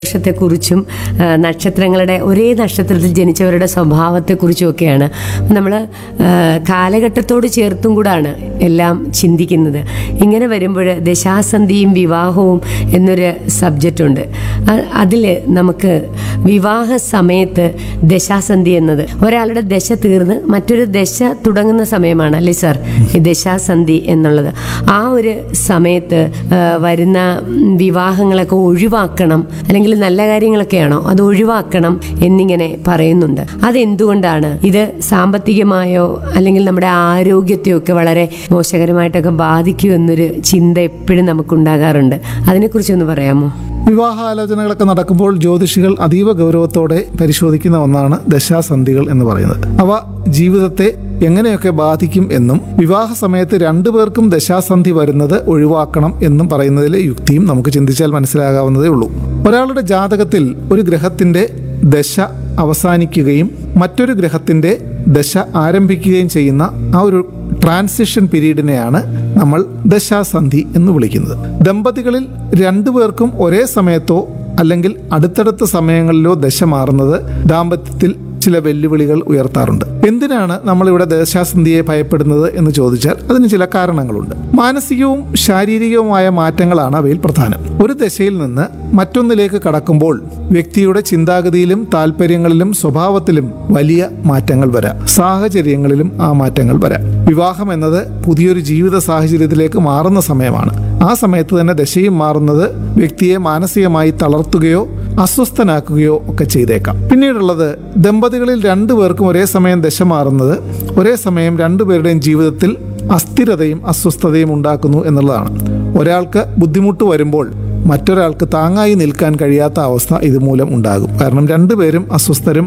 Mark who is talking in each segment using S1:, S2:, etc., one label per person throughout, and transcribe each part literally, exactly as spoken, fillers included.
S1: ത്തെക്കുറിച്ചും നക്ഷത്രങ്ങളുടെ ഒരേ നക്ഷത്രത്തിൽ ജനിച്ചവരുടെ സ്വഭാവത്തെക്കുറിച്ചുമൊക്കെയാണ് നമ്മൾ കാലഘട്ടത്തോട് ചേർത്തും കൂടാണ് എല്ലാം ചിന്തിക്കുന്നത്. ഇങ്ങനെ വരുമ്പോൾ ദശാസന്ധിയും വിവാഹവും എന്നൊരു സബ്ജക്റ്റ് ഉണ്ട്. അതിൽ നമുക്ക് വിവാഹ സമയത്ത് ദശാസന്ധി എന്നത് ഒരാളുടെ ദശ തീർന്ന് മറ്റൊരു ദശ തുടങ്ങുന്ന സമയമാണ് അല്ലേ സാർ ഈ ദശാസന്ധി എന്നുള്ളത്. ആ ഒരു സമയത്ത് വരുന്ന വിവാഹങ്ങളൊക്കെ ഒഴിവാക്കണം, അല്ലെങ്കിൽ നല്ല കാര്യങ്ങളൊക്കെയാണോ അത് ഒഴിവാക്കണം എന്നിങ്ങനെ പറയുന്നുണ്ട്. അതെന്തുകൊണ്ടാണ്? ഇത് സാമ്പത്തികമായോ അല്ലെങ്കിൽ നമ്മുടെ ആരോഗ്യത്തെയോ ഒക്കെ വളരെ മോശകരമായിട്ടൊക്കെ ബാധിക്കൂ എന്നൊരു ചിന്ത എപ്പോഴും നമുക്കുണ്ടാകാറുണ്ട്. അതിനെക്കുറിച്ചൊന്ന് പറയാമോ?
S2: വിവാഹാലോചനകളൊക്കെ നടക്കുമ്പോൾ ജ്യോതിഷികൾ അതീവ ഗൗരവത്തോടെ പരിശോധിക്കുന്ന ഒന്നാണ് ദശാസന്ധികൾ എന്ന് പറയുന്നത്. അവ ജീവിതത്തെ എങ്ങനെയൊക്കെ ബാധിക്കും എന്നും വിവാഹ സമയത്ത് രണ്ടുപേർക്കും ദശാസന്ധി വരുന്നത് ഒഴിവാക്കണം എന്നും പറയുന്നതിലെ യുക്തിയും നമുക്ക് ചിന്തിച്ചാൽ മനസ്സിലാകാവുന്നതേ ഉള്ളൂ. ഒരാളുടെ ജാതകത്തിൽ ഒരു ഗ്രഹത്തിന്റെ ദശ അവസാനിക്കുകയും മറ്റൊരു ഗ്രഹത്തിന്റെ ദശ ആരംഭിക്കുകയും ചെയ്യുന്ന ആ ഒരു ട്രാൻസിഷൻ പീരീഡിനെയാണ് നമ്മൾ ദശാസന്ധി എന്ന് വിളിക്കുന്നത്. ദമ്പതികളിൽ രണ്ടുപേർക്കും ഒരേ സമയത്തോ അല്ലെങ്കിൽ അടുത്തടുത്ത സമയങ്ങളിലോ ദശ മാറുന്നത് ദാമ്പത്യത്തിൽ ചില വെല്ലുവിളികൾ ഉയർത്താറുണ്ട്. എന്തിനാണ് നമ്മളിവിടെ ദശാസന്ധിയെ ഭയപ്പെടുന്നത് എന്ന് ചോദിച്ചാൽ അതിന് ചില കാരണങ്ങളുണ്ട്. മാനസികവും ശാരീരികവുമായ മാറ്റങ്ങളാണ് അവയിൽ പ്രധാനം. ഒരു ദശയിൽ നിന്ന് മറ്റൊന്നിലേക്ക് കടക്കുമ്പോൾ വ്യക്തിയുടെ ചിന്താഗതിയിലും താല്പര്യങ്ങളിലും സ്വഭാവത്തിലും വലിയ മാറ്റങ്ങൾ വരാം. സാഹചര്യങ്ങളിലും ആ മാറ്റങ്ങൾ വരാം. വിവാഹം എന്നത് പുതിയൊരു ജീവിത സാഹചര്യത്തിലേക്ക് മാറുന്ന സമയമാണ്. ആ സമയത്ത് തന്നെ ദശയും മാറുന്നത് വ്യക്തിയെ മാനസികമായി തളർത്തുകയോ അസ്വസ്ഥനാക്കുകയോ ഒക്കെ ചെയ്തേക്കാം. പിന്നീടുള്ളത് ദമ്പതികളിൽ രണ്ടുപേർക്കും ഒരേ സമയം ദശ മാറുന്നത് ഒരേ സമയം രണ്ടുപേരുടെയും ജീവിതത്തിൽ അസ്ഥിരതയും അസ്വസ്ഥതയും ഉണ്ടാക്കുന്നു എന്നുള്ളതാണ്. ഒരാൾക്ക് ബുദ്ധിമുട്ട് വരുമ്പോൾ മറ്റൊരാൾക്ക് താങ്ങായി നിൽക്കാൻ കഴിയാത്ത അവസ്ഥ ഇതുമൂലം ഉണ്ടാകും. കാരണം രണ്ടുപേരും അസ്വസ്ഥരും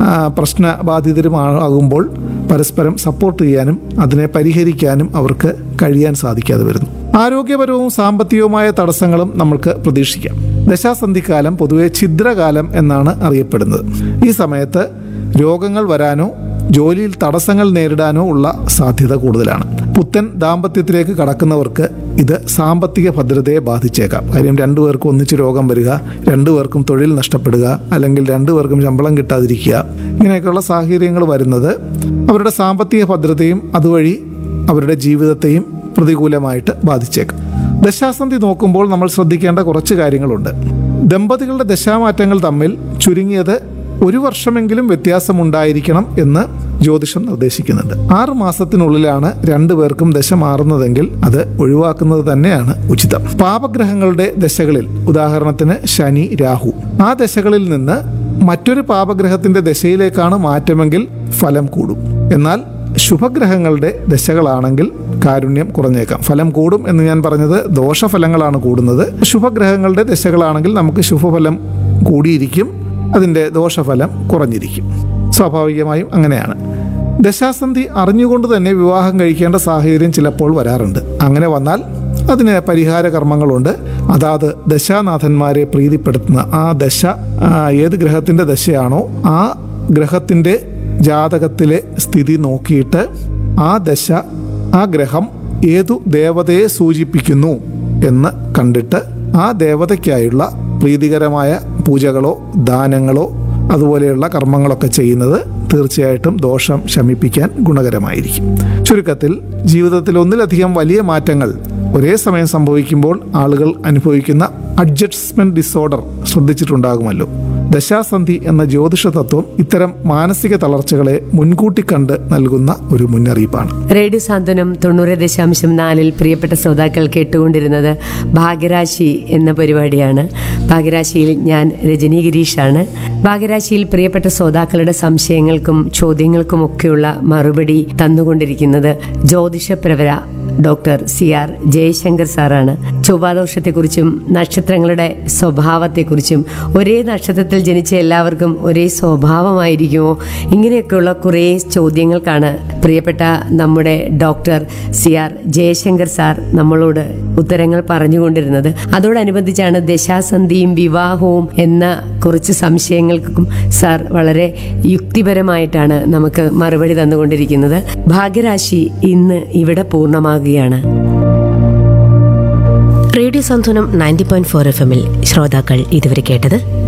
S2: പ്രശ്നബാധിതരുമാകുമ്പോൾ പരസ്പരം സപ്പോർട്ട് ചെയ്യാനും അതിനെ പരിഹരിക്കാനും അവർക്ക് കഴിയാൻ സാധിക്കാതെ വരുന്നു. ആരോഗ്യപരവും സാമ്പത്തികവുമായ തടസ്സങ്ങളും നമ്മൾക്ക് പ്രതീക്ഷിക്കാം. ദശാസന്ധിക്കാലം പൊതുവെ ഛിദ്രകാലം എന്നാണ് അറിയപ്പെടുന്നത്. ഈ സമയത്ത് രോഗങ്ങൾ വരാനോ ജോലിയിൽ തടസ്സങ്ങൾ നേരിടാനോ ഉള്ള സാധ്യത കൂടുതലാണ്. പുത്തൻ ദാമ്പത്യത്തിലേക്ക് കടക്കുന്നവർക്ക് ഇത് സാമ്പത്തിക ഭദ്രതയെ ബാധിച്ചേക്കാം. കാര്യം രണ്ടുപേർക്കും ഒന്നിച്ച് രോഗം വരിക, രണ്ടുപേർക്കും തൊഴിൽ നഷ്ടപ്പെടുക, അല്ലെങ്കിൽ രണ്ടുപേർക്കും ശമ്പളം കിട്ടാതിരിക്കുക, ഇങ്ങനെയൊക്കെയുള്ള സാഹചര്യങ്ങൾ വരുന്നത് അവരുടെ സാമ്പത്തിക ഭദ്രതയും അതുവഴി അവരുടെ ജീവിതത്തെയും പ്രതികൂലമായിട്ട് ബാധിച്ചേക്കാം. ദശാസന്ധി നോക്കുമ്പോൾ നമ്മൾ ശ്രദ്ധിക്കേണ്ട കുറച്ച് കാര്യങ്ങളുണ്ട്. ദമ്പതികളുടെ ദശാമാറ്റങ്ങൾ തമ്മിൽ ചുരുങ്ങിയത് ഒരു വർഷമെങ്കിലും വ്യത്യാസമുണ്ടായിരിക്കണം എന്ന് ജ്യോതിഷം നിർദ്ദേശിക്കുന്നുണ്ട്. ആറു മാസത്തിനുള്ളിലാണ് രണ്ടുപേർക്കും ദശ മാറുന്നതെങ്കിൽ അത് ഒഴിവാക്കുന്നത് തന്നെയാണ് ഉചിതം. പാപഗ്രഹങ്ങളുടെ ദശകളിൽ, ഉദാഹരണത്തിന് ശനി, രാഹു, ആ ദശകളിൽ നിന്ന് മറ്റൊരു പാപഗ്രഹത്തിന്റെ ദശയിലേക്കാണ് മാറ്റമെങ്കിൽ ഫലം കൂടും. എന്നാൽ ശുഭഗ്രഹങ്ങളുടെ ദശകളാണെങ്കിൽ കാരുണ്യം കുറഞ്ഞേക്കാം. ഫലം കൂടും എന്ന് ഞാൻ പറഞ്ഞത് ദോഷഫലങ്ങളാണ് കൂടുന്നത്. ശുഭഗ്രഹങ്ങളുടെ ദശകളാണെങ്കിൽ നമുക്ക് ശുഭഫലം കൂടിയിരിക്കും, അതിൻ്റെ ദോഷഫലം കുറഞ്ഞിരിക്കും. സ്വാഭാവികമായും അങ്ങനെയാണ്. ദശാസന്ധി അറിഞ്ഞുകൊണ്ട് തന്നെ വിവാഹം കഴിക്കേണ്ട സാഹചര്യം ചിലപ്പോൾ വരാറുണ്ട്. അങ്ങനെ വന്നാൽ അതിന് പരിഹാര കർമ്മങ്ങളുണ്ട്. അതാത് ദശാനാഥന്മാരെ പ്രീതിപ്പെടുത്തുന്ന ആ ദശ ഏത് ഗ്രഹത്തിൻ്റെ ദശയാണോ ആ ഗ്രഹത്തിൻ്റെ ജാതകത്തിലെ സ്ഥിതി നോക്കിയിട്ട് ആ ദശ, ആ ഗ്രഹം ഏതു ദേവതയെ സൂചിപ്പിക്കുന്നു എന്ന് കണ്ടിട്ട് ആ ദേവതയ്ക്കായുള്ള പ്രീതികരമായ പൂജകളോ ദാനങ്ങളോ അതുപോലെയുള്ള കർമ്മങ്ങളൊക്കെ ചെയ്യുന്നത് തീർച്ചയായിട്ടും ദോഷം ശമിപ്പിക്കാൻ ഗുണകരമായിരിക്കും. ചുരുക്കത്തിൽ ജീവിതത്തിൽ ഒന്നിലധികം വലിയ മാറ്റങ്ങൾ ഒരേ സമയം സംഭവിക്കുമ്പോൾ ആളുകൾ അനുഭവിക്കുന്ന അഡ്ജസ്റ്റ്മെന്റ് ഡിസോർഡർ ശ്രദ്ധിച്ചിട്ടുണ്ടാകുമല്ലോ. ദശാസന്ധി എന്ന ജ്യോതിഷ തത്വം ഇത്തരം മാനസിക തളർച്ചകളെ മുൻകൂട്ടി കണ്ട് നൽകുന്ന ഒരു മുന്നറിയിപ്പാണ്.
S1: റേഡിയോ സാന്ത്വനം തൊണ്ണൂറ് ദശാംശം നാലിൽ പ്രിയപ്പെട്ട ശ്രോതാക്കൾ കേട്ടുകൊണ്ടിരുന്നത് ഭാഗ്യരാശി എന്ന പരിപാടിയാണ്. ഭാഗ്യരാശിയിൽ ഞാൻ രജനി ഗിരീഷാണ്. ഭാഗ്യരാശിയിൽ പ്രിയപ്പെട്ട ശ്രോതാക്കളുടെ സംശയങ്ങൾക്കും ചോദ്യങ്ങൾക്കും ഒക്കെയുള്ള മറുപടി തന്നുകൊണ്ടിരിക്കുന്നത് ജ്യോതിഷപ്രവര ഡോക്ടർ സി ആർ ജയശങ്കർ സാറാണ്. ചൊവ്വാദോഷത്തെക്കുറിച്ചും നക്ഷത്രങ്ങളുടെ സ്വഭാവത്തെക്കുറിച്ചും ഒരേ നക്ഷത്രത്തിൽ ജനിച്ച എല്ലാവർക്കും ഒരേ സ്വഭാവമായിരിക്കുമോ, ഇങ്ങനെയൊക്കെയുള്ള കുറേ ചോദ്യങ്ങൾക്കാണ് പ്രിയപ്പെട്ട നമ്മുടെ doctor C R Jaishankar sir നമ്മളോട് ഉത്തരങ്ങൾ പറഞ്ഞുകൊണ്ടിരുന്നത്. അതോടനുബന്ധിച്ചാണ് ദശാസന്ധിയും വിവാഹവും എന്ന കുറച്ച് സംശയങ്ങൾക്കും സാർ വളരെ യുക്തിപരമായിട്ടാണ് നമുക്ക് മറുപടി തന്നുകൊണ്ടിരിക്കുന്നത്. ഭാഗ്യരാശി ഇന്ന് ഇവിടെ പൂർണ്ണമാകുകയാണ്.
S3: റേഡിയോ സാന്ത്വനം നയൻറ്റി പോയിന്റ് ഫോർ എഫ് എമ്മിൽ ശ്രോതാക്കൾ ഇതുവരെ കേട്ടത്